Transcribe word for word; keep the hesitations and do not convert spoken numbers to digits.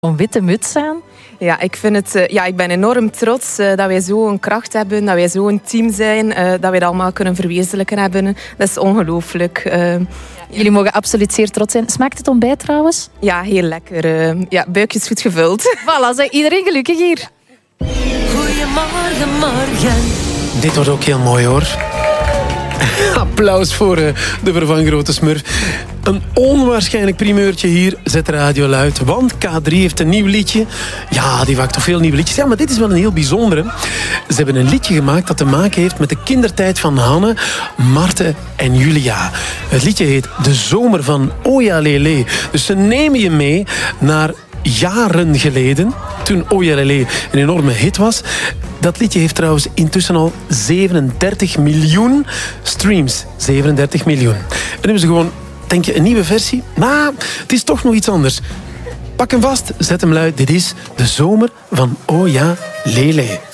Een witte muts aan. Ja, ik vind het, uh, ja, ik ben enorm trots uh, dat wij zo'n kracht hebben, dat wij zo'n team zijn, uh, dat wij dat allemaal kunnen verwezenlijken hebben. Dat is ongelooflijk. Uh, Jullie mogen absoluut zeer trots zijn. Smaakt het ontbijt trouwens? Ja, heel lekker. Uh, ja, buikje is goed gevuld. Voilà, zeg, iedereen gelukkig hier. Goedemorgen, morgen. Dit wordt ook heel mooi, hoor. Applaus voor uh, de vervanggrote Smurf. Een onwaarschijnlijk primeurtje hier. Zet de radio luid, want K drie heeft een nieuw liedje. Ja, die maakt toch veel nieuwe liedjes. Ja, maar dit is wel een heel bijzondere. Ze hebben een liedje gemaakt dat te maken heeft met de kindertijd van Hanne, Marten en Julia. Het liedje heet De Zomer van Oja Lele. Dus ze nemen je mee naar jaren geleden, toen Oja Lele een enorme hit was. Dat liedje heeft trouwens intussen al zevenendertig miljoen streams. zevenendertig miljoen. En nu hebben ze gewoon, denk je, een nieuwe versie? Maar het is toch nog iets anders. Pak hem vast, zet hem luid. Dit is De Zomer van Oja Lele.